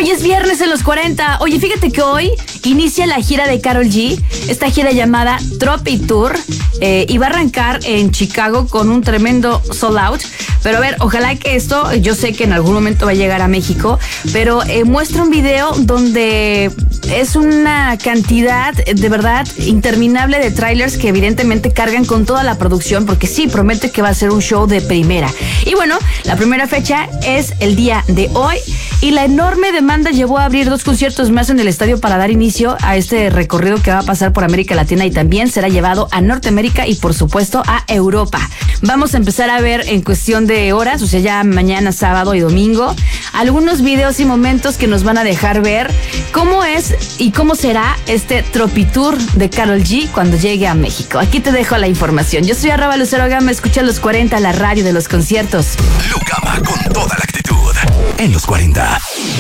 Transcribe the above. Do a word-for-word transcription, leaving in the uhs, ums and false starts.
Hoy es viernes en los cuarenta. Oye, fíjate que hoy inicia la gira de Karol G, esta gira llamada Tropi Tour, eh, y va a arrancar en Chicago con un tremendo sold out. Pero a ver, ojalá que esto, yo sé que en algún momento va a llegar a México, pero eh, muestra un video donde es una cantidad de verdad interminable de trailers que evidentemente cargan con toda la producción, porque sí, promete que va a ser un show de primera. Y bueno, la primera fecha es el día de hoy y la enorme demanda llevó a abrir dos conciertos más en el estadio para dar inicio a este recorrido que va a pasar por América Latina y también será llevado a Norteamérica y por supuesto a Europa. Vamos a empezar a ver en cuestión de horas, o sea ya mañana, sábado y domingo, algunos videos y momentos que nos van a dejar ver cómo es y cómo será este Tropi Tour de Karol G cuando llegue a México. Aquí te dejo la información. Yo soy arroba Lucero Gama, escucha los cuarenta, la radio de los conciertos. Lucama con toda la actitud en los cuarenta.